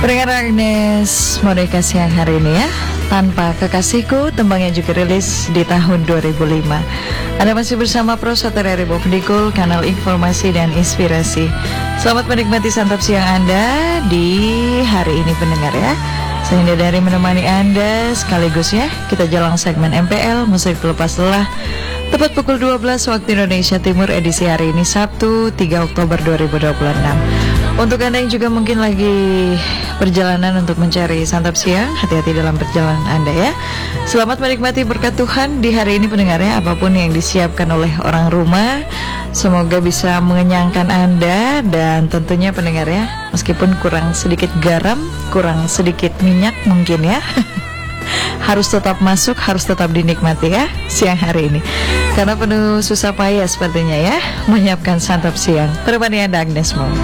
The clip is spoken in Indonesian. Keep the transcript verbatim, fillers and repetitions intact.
Pendengar Agnes Monica siang hari ini ya, Tanpa Kekasihku, tembang yang juga rilis di tahun dua ribu lima. Anda masih bersama Pro Satria Rebo Pendikul, kanal informasi dan inspirasi. Selamat menikmati santap siang Anda di hari ini pendengar ya. Sehingga dari menemani Anda sekaligus ya, kita jalan segmen M P L Musik Pelepas Lelah. Tepat pukul dua belas waktu Indonesia Timur, edisi hari ini Sabtu tiga Oktober dua ribu dua puluh enam. Untuk Anda yang juga mungkin lagi perjalanan untuk mencari santap siang, hati-hati dalam perjalanan Anda ya. Selamat menikmati berkat Tuhan di hari ini pendengar ya. Apapun yang disiapkan oleh orang rumah, semoga bisa mengenyangkan Anda. Dan tentunya pendengar ya, meskipun kurang sedikit garam, kurang sedikit minyak mungkin ya, harus tetap masuk, harus tetap dinikmati ya siang hari ini. Karena penuh susah payah sepertinya ya menyiapkan santap siang. Terima kasih Anda Agnes Mo.